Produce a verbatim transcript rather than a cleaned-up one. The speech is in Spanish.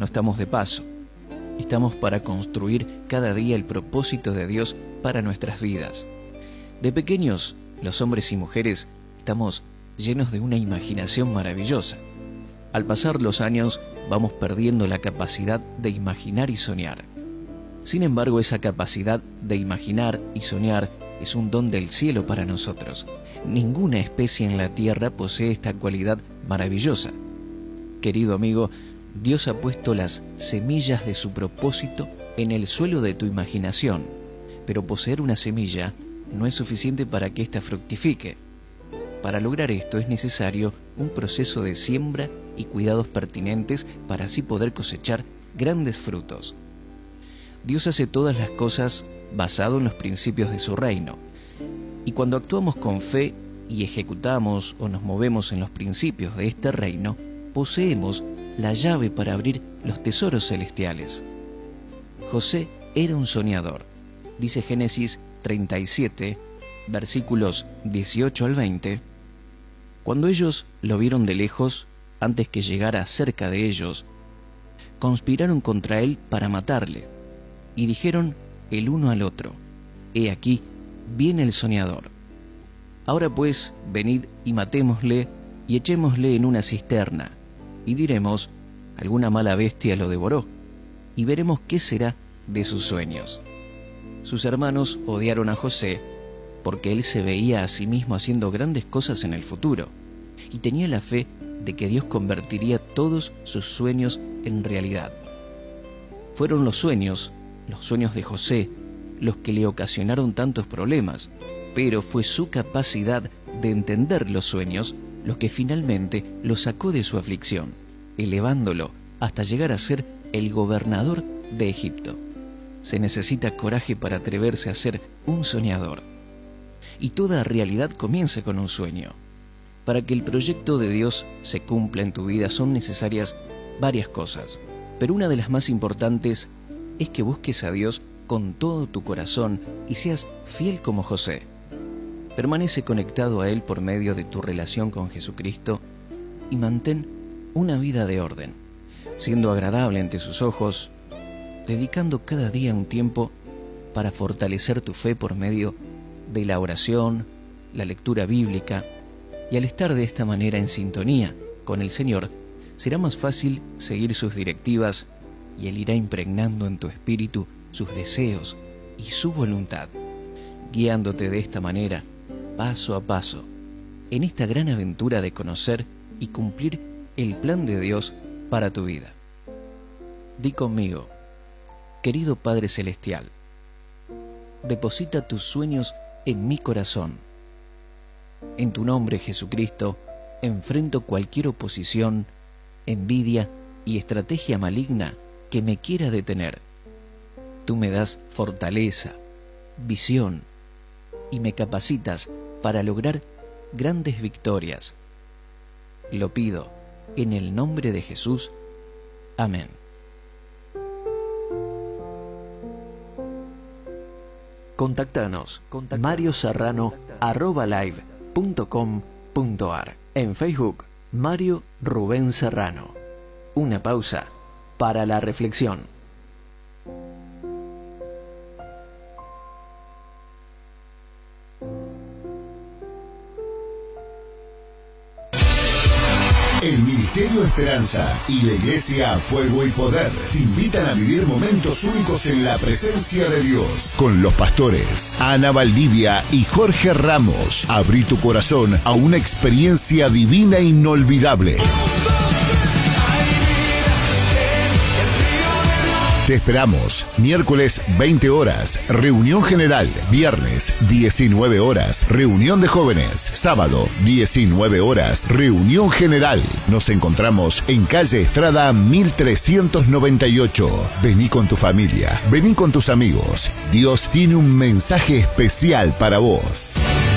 no estamos de paso. Estamos para construir cada día el propósito de Dios para nuestras vidas. De pequeños, los hombres y mujeres estamos llenos de una imaginación maravillosa. Al pasar los años, vamos perdiendo la capacidad de imaginar y soñar. Sin embargo, esa capacidad de imaginar y soñar es un don del cielo para nosotros. Ninguna especie en la tierra posee esta cualidad maravillosa. Querido amigo, Dios ha puesto las semillas de su propósito en el suelo de tu imaginación, pero poseer una semilla no es suficiente para que ésta fructifique. Para lograr esto es necesario un proceso de siembra y cuidados pertinentes para así poder cosechar grandes frutos. Dios hace todas las cosas basado en los principios de su reino, y cuando actuamos con fe y ejecutamos o nos movemos en los principios de este reino, poseemos la llave para abrir los tesoros celestiales. José era un soñador. Dice Génesis treinta y siete, versículos dieciocho al veinte. Cuando ellos lo vieron de lejos, antes que llegara cerca de ellos, conspiraron contra él para matarle, y dijeron el uno al otro: He aquí, viene el soñador. Ahora pues, venid y matémosle, y echémosle en una cisterna, y diremos: alguna mala bestia lo devoró, y veremos qué será de sus sueños. Sus hermanos odiaron a José, porque él se veía a sí mismo haciendo grandes cosas en el futuro, y tenía la fe de que Dios convertiría todos sus sueños en realidad. Fueron los sueños, los sueños de José, los que le ocasionaron tantos problemas, pero fue su capacidad de entender los sueños lo que finalmente lo sacó de su aflicción, elevándolo hasta llegar a ser el gobernador de Egipto. Se necesita coraje para atreverse a ser un soñador. Y toda realidad comienza con un sueño. Para que el proyecto de Dios se cumpla en tu vida son necesarias varias cosas, pero una de las más importantes es que busques a Dios con todo tu corazón y seas fiel como José. Permanece conectado a Él por medio de tu relación con Jesucristo y mantén una vida de orden, siendo agradable ante sus ojos, dedicando cada día un tiempo para fortalecer tu fe por medio de la oración, la lectura bíblica, y al estar de esta manera en sintonía con el Señor, será más fácil seguir sus directivas y Él irá impregnando en tu espíritu sus deseos y su voluntad, guiándote de esta manera, paso a paso, en esta gran aventura de conocer y cumplir el plan de Dios para tu vida. Di conmigo: querido Padre Celestial, deposita tus sueños en mi corazón. En tu nombre, Jesucristo, enfrento cualquier oposición, envidia y estrategia maligna que me quiera detener. Tú me das fortaleza, visión y me capacitas para lograr grandes victorias. Lo pido en el nombre de Jesús. Amén. Contáctanos, mario serrano arroba live punto com punto ar. En Facebook, Mario Rubén Serrano. Una pausa para la reflexión. El Ministerio Esperanza y la Iglesia Fuego y Poder te invitan a vivir momentos únicos en la presencia de Dios con los pastores Ana Valdivia y Jorge Ramos. Abrí tu corazón a una experiencia divina e inolvidable. Te esperamos. Miércoles veinte horas, reunión general. Viernes diecinueve horas, reunión de jóvenes. Sábado diecinueve horas, reunión general. Nos encontramos en calle Estrada mil trescientos noventa y ocho. Vení con tu familia, vení con tus amigos. Dios tiene un mensaje especial para vos.